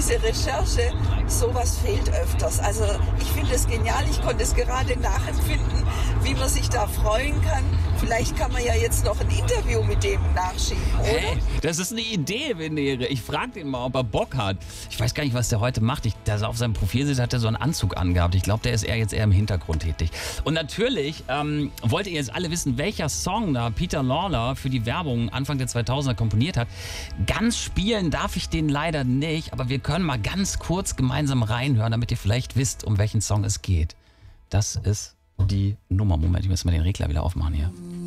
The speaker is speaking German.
diese Recherche, sowas fehlt öfters. Also ich finde es genial, ich konnte es gerade nachempfinden, wie man sich da freuen kann. Vielleicht kann man ja jetzt noch ein Interview mit dem nachschieben, oder? Hey, das ist eine Idee, Venere. Ich frage den mal, ob er Bock hat. Ich weiß gar nicht, was der heute macht. Auf seinem Profil sieht, hat er so einen Anzug angehabt. Ich glaube, der ist jetzt eher im Hintergrund tätig. Und natürlich wollt ihr jetzt alle wissen, welcher Song da Peter Lawler für die Werbung Anfang der 2000er komponiert hat. Ganz spielen darf ich den leider nicht, aber wir können mal ganz kurz gemeinsam reinhören, damit ihr vielleicht wisst, um welchen Song es geht. Das ist die Nummer. Moment, ich muss mal den Regler wieder aufmachen hier.